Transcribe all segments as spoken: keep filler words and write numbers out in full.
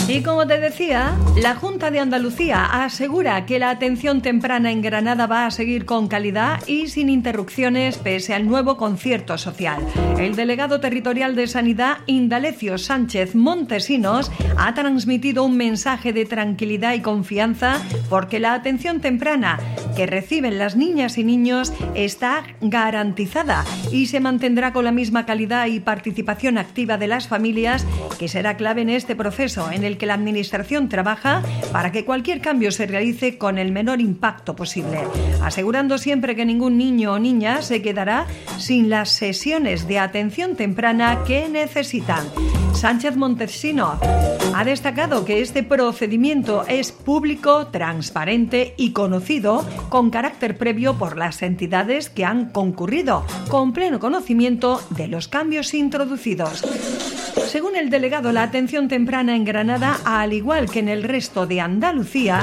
Y como te decía, la Junta de Andalucía asegura que la atención temprana en Granada va a seguir con calidad y sin interrupciones pese al nuevo concierto social. El delegado territorial de Sanidad, Indalecio Sánchez Montesinos, ha transmitido un mensaje de tranquilidad y confianza porque la atención temprana que reciben las niñas y niños está garantizada y se mantendrá con la misma calidad y participación activa de las familias, que será clave en este proceso en el que la Administración trabaja para que cualquier cambio se realice con el menor impacto posible, asegurando siempre que ningún niño o niña se quedará sin las sesiones de atención temprana que necesitan. Sánchez Montesinos ha destacado que este procedimiento es público, transparente y conocido con carácter previo por las entidades que han concurrido, con pleno conocimiento de los cambios introducidos. Según el delegado, la atención temprana en Granada, al igual que en el resto de Andalucía,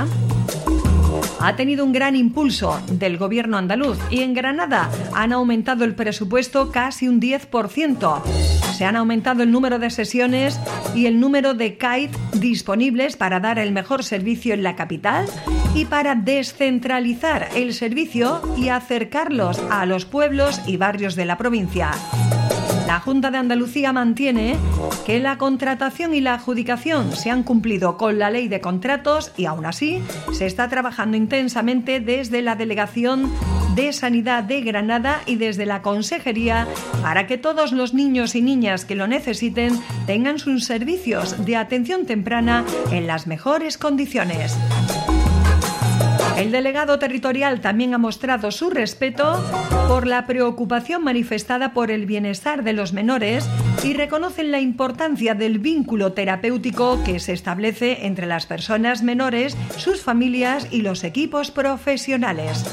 ha tenido un gran impulso del gobierno andaluz y en Granada han aumentado el presupuesto casi un diez por ciento. Se han aumentado el número de sesiones y el número de C A I D disponibles para dar el mejor servicio en la capital y para descentralizar el servicio y acercarlos a los pueblos y barrios de la provincia. La Junta de Andalucía mantiene que la contratación y la adjudicación se han cumplido con la ley de contratos y aún así se está trabajando intensamente desde la Delegación de Sanidad de Granada y desde la Consejería para que todos los niños y niñas que lo necesiten tengan sus servicios de atención temprana en las mejores condiciones. El delegado territorial también ha mostrado su respeto por la preocupación manifestada por el bienestar de los menores y reconocen la importancia del vínculo terapéutico que se establece entre las personas menores, sus familias y los equipos profesionales.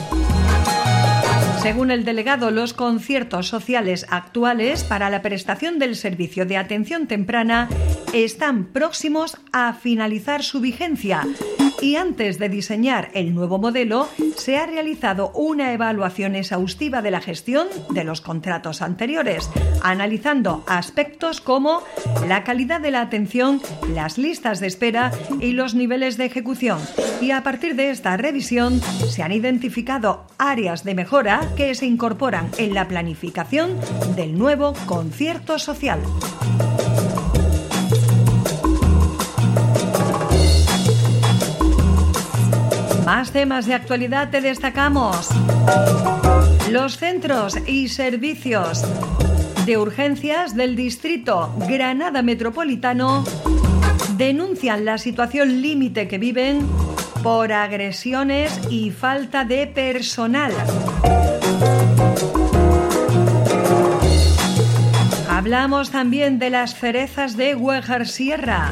Según el delegado, los conciertos sociales actuales para la prestación del servicio de atención temprana están próximos a finalizar su vigencia y antes de diseñar el nuevo modelo se ha realizado una evaluación exhaustiva de la gestión de los contratos anteriores, analizando aspectos como la calidad de la atención, las listas de espera y los niveles de ejecución. Y a partir de esta revisión se han identificado áreas de mejora que se incorporan en la planificación del nuevo concierto social. Más temas de actualidad te destacamos. Los centros y servicios de urgencias del distrito Granada Metropolitano denuncian la situación límite que viven por agresiones y falta de personal. Hablamos también de las cerezas de Güejar-Sierra.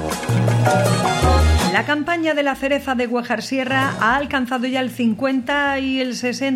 La campaña de la cereza de Güejar-Sierra ha alcanzado ya el cincuenta y el sesenta